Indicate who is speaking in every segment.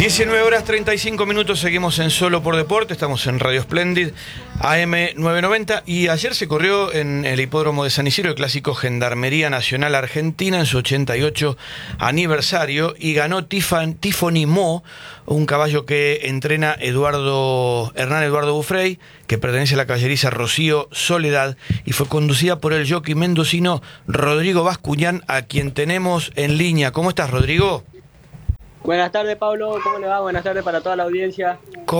Speaker 1: 19:35, seguimos en Solo por Deporte, estamos en Radio Splendid, AM 990, y ayer se corrió en el hipódromo de San Isidro el clásico Gendarmería Nacional Argentina en su 88 aniversario, y ganó Tiffany Mo, un caballo que entrena Hernán Eduardo Bufrey, que pertenece a la caballeriza Rocío Soledad, y fue conducida por el jockey mendocino Rodrigo Bascuñán, a quien tenemos en línea. ¿Cómo estás, Rodrigo?
Speaker 2: Buenas tardes, Pablo, ¿cómo le va? Buenas tardes para toda la audiencia.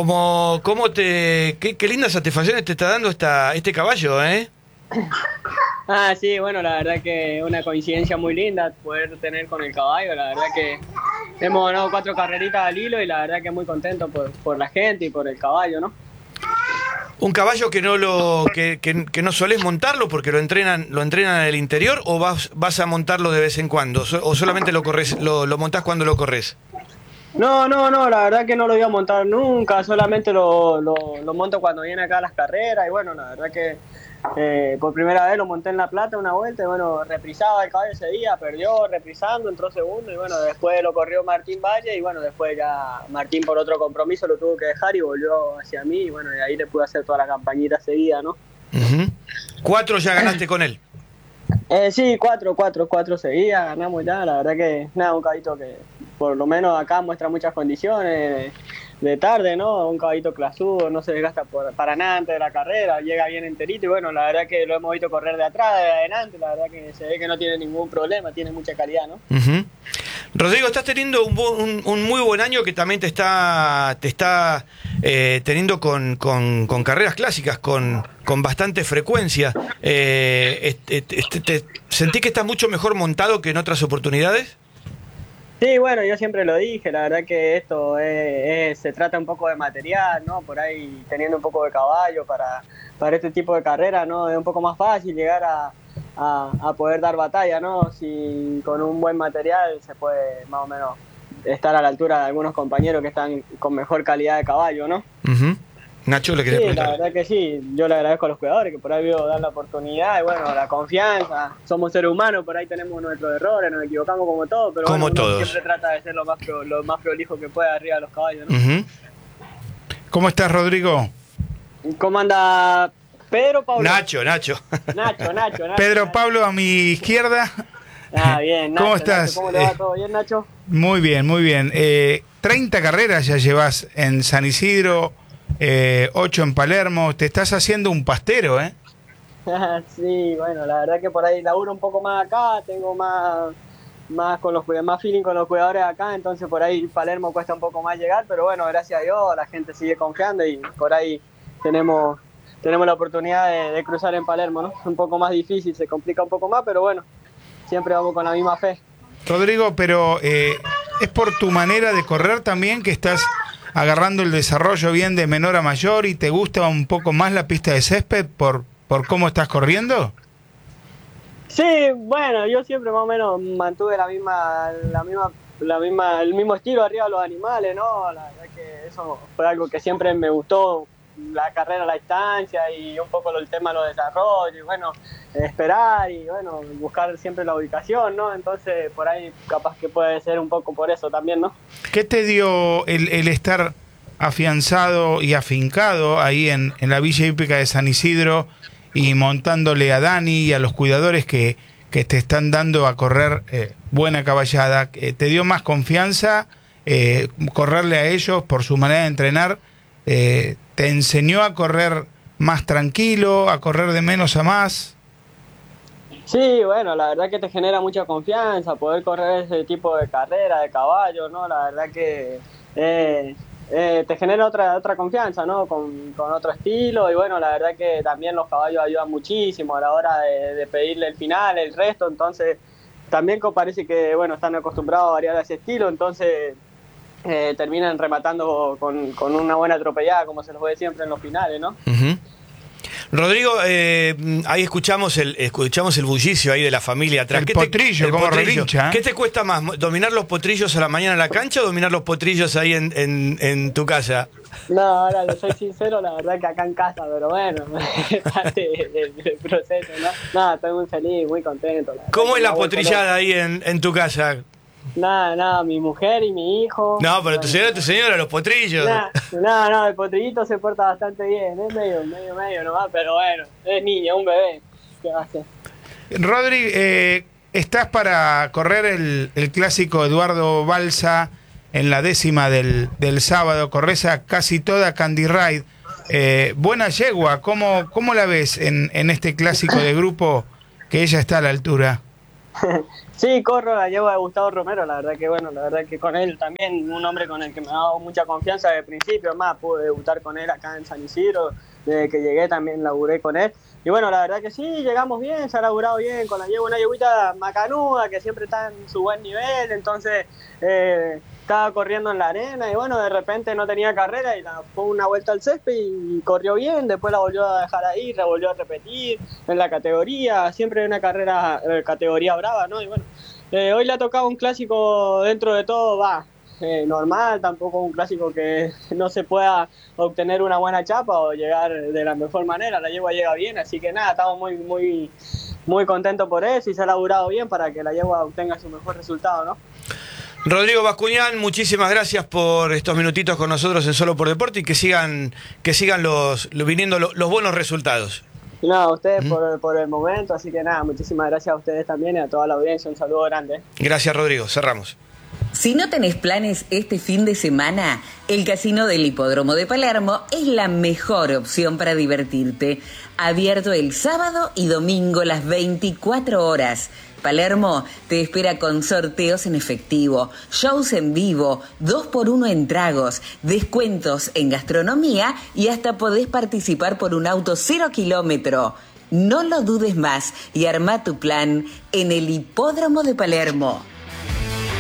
Speaker 1: Qué lindas satisfacciones te está dando este caballo, ¿eh?
Speaker 2: Sí, bueno, la verdad que una coincidencia muy linda poder tener con el caballo. La verdad que hemos ganado 4 carreritas al hilo y la verdad que muy contento por la gente y por el caballo, ¿no?
Speaker 1: Un caballo que no solés montarlo porque lo entrenan en el interior, o vas a montarlo de vez en cuando, o solamente lo montás cuando lo corres.
Speaker 2: No, la verdad que no lo voy a montar nunca, solamente lo monto cuando viene acá a las carreras. Y bueno, la verdad que por primera vez lo monté en La Plata una vuelta y bueno, reprisaba el caballo ese día, perdió reprisando, entró segundo y bueno, después lo corrió Martín Valle y bueno, después ya Martín por otro compromiso lo tuvo que dejar y volvió hacia mí y bueno, y ahí le pude hacer toda la campañita seguida, ¿no?
Speaker 1: 4 ya ganaste con él.
Speaker 2: Sí, 4 seguidas, ganamos ya, la verdad que nada, un caballito que por lo menos acá muestra muchas condiciones de tarde, ¿no? Un caballito clasudo, no se desgasta para nada antes de la carrera, llega bien enterito y bueno, la verdad que lo hemos visto correr de atrás, de adelante, la verdad que se ve que no tiene ningún problema, tiene mucha calidad, ¿no?
Speaker 1: Rodrigo, estás teniendo un muy buen año que también te está teniendo con carreras clásicas, con bastante frecuencia. ¿Sentís que estás mucho mejor montado que en otras oportunidades?
Speaker 2: Sí, bueno, yo siempre lo dije, la verdad que esto se trata un poco de material, ¿no? Por ahí teniendo un poco de caballo para este tipo de carrera, ¿no? Es un poco más fácil llegar a poder dar batalla, ¿no? Si con un buen material se puede más o menos estar a la altura de algunos compañeros que están con mejor calidad de caballo, ¿no?
Speaker 1: Nacho, le quería preguntar.
Speaker 2: La verdad que sí, yo le agradezco a los cuidadores que por ahí veo dar la oportunidad y bueno, la confianza, somos seres humanos, por ahí tenemos nuestros errores, nos equivocamos como todos, pero
Speaker 1: como
Speaker 2: bueno,
Speaker 1: todos.
Speaker 2: Siempre trata de ser lo más prolijo que pueda arriba de los caballos, ¿no?
Speaker 3: ¿Cómo estás, Rodrigo?
Speaker 2: ¿Cómo anda Pedro, Pablo?
Speaker 1: Nacho.
Speaker 2: Nacho.
Speaker 3: Pedro, Pablo a mi izquierda.
Speaker 2: Bien, Nacho.
Speaker 3: ¿Cómo estás?
Speaker 2: Nacho, ¿cómo le va? ¿Todo bien, Nacho?
Speaker 3: Muy bien, muy bien. 30 carreras ya llevas en San Isidro, 8 en Palermo. Te estás haciendo un pastero, ¿eh?
Speaker 2: Sí, bueno, la verdad que por ahí laburo un poco más acá, tengo más feeling con los cuidadores acá, entonces por ahí Palermo cuesta un poco más llegar, pero bueno, gracias a Dios la gente sigue confiando y por ahí tenemos la oportunidad de cruzar en Palermo, ¿no? Un poco más difícil, se complica un poco más, pero bueno, siempre vamos con la misma fe.
Speaker 3: Rodrigo, pero es por tu manera de correr también que estás agarrando el desarrollo bien de menor a mayor y te gusta un poco más la pista de césped por cómo estás corriendo.
Speaker 2: Sí, bueno, yo siempre más o menos mantuve el mismo estilo arriba de los animales, ¿no? La verdad que eso fue algo que siempre me gustó, la carrera a la distancia y un poco el tema de los desarrollos, y bueno, esperar y bueno, buscar siempre la ubicación, ¿no? Entonces por ahí capaz que puede ser un poco por eso también, ¿no?
Speaker 3: ¿Qué te dio el estar afianzado y afincado ahí en la Villa Hípica de San Isidro y montándole a Dani y a los cuidadores que te están dando a correr buena caballada? ¿Te dio más confianza correrle a ellos por su manera de entrenar? ¿Te enseñó a correr más tranquilo, a correr de menos a más?
Speaker 2: Sí, bueno, la verdad que te genera mucha confianza poder correr ese tipo de carrera, de caballo, ¿no? La verdad que te genera otra confianza, ¿no? Con otro estilo y bueno, la verdad que también los caballos ayudan muchísimo a la hora de pedirle el final, el resto, entonces también parece que, bueno, están acostumbrados a variar ese estilo, entonces terminan rematando con una buena atropellada, como se los ve siempre en los finales, ¿no?
Speaker 1: Rodrigo, ahí escuchamos el bullicio ahí de la familia atrás.
Speaker 3: El potrillo, como relincha.
Speaker 1: ¿Qué te cuesta más, dominar los potrillos a la mañana en la cancha o dominar los potrillos ahí en tu casa?
Speaker 2: No, ahora le soy sincero, la verdad que acá en casa, pero bueno, es parte del proceso, ¿no? Nada, estoy muy feliz, muy contento.
Speaker 1: ¿Cómo es la potrillada ahí en tu casa?
Speaker 2: Nada, mi mujer y mi hijo.
Speaker 1: No, pero
Speaker 2: Bueno,
Speaker 1: tu señora, los potrillos.
Speaker 2: no, el potrillito se porta bastante bien, es medio nomás, pero bueno, es niño, un bebé. ¿Qué va a hacer?
Speaker 3: Rodri, estás para correr el clásico Eduardo Balsa en la 10ª del sábado, corres a casi toda Candy Ride. Buena yegua, ¿cómo la ves en este clásico de grupo que ella está a la altura?
Speaker 2: Sí, corro la yegua de Gustavo Romero, la verdad que con él también, un hombre con el que me ha dado mucha confianza desde el principio, más pude debutar con él acá en San Isidro, desde que llegué también laburé con él. Y bueno, la verdad que sí, llegamos bien, se ha laburado bien con la yegua, una yeguita macanuda que siempre está en su buen nivel, entonces estaba corriendo en la arena y bueno, de repente no tenía carrera y fue una vuelta al césped y corrió bien, después la volvió a dejar ahí, la volvió a repetir en la categoría, siempre una carrera categoría brava, ¿no? Y bueno, hoy le ha tocado un clásico dentro de todo, normal, tampoco un clásico que no se pueda obtener una buena chapa o llegar de la mejor manera, la yegua llega bien, así que nada, estamos muy contentos por eso y se ha laburado bien para que la yegua obtenga su mejor resultado, ¿no?
Speaker 1: Rodrigo Bascuñán, muchísimas gracias por estos minutitos con nosotros en Solo por Deporte y que sigan viniendo los buenos resultados.
Speaker 2: No, a ustedes por el momento, así que nada, muchísimas gracias a ustedes también y a toda la audiencia, un saludo grande.
Speaker 1: Gracias, Rodrigo, cerramos.
Speaker 4: Si no tenés planes este fin de semana, el Casino del Hipódromo de Palermo es la mejor opción para divertirte. Abierto el sábado y domingo las 24 horas. Palermo te espera con sorteos en efectivo, shows en vivo, 2x1 en tragos, descuentos en gastronomía y hasta podés participar por un auto 0 kilómetro. No lo dudes más y arma tu plan en el Hipódromo de Palermo.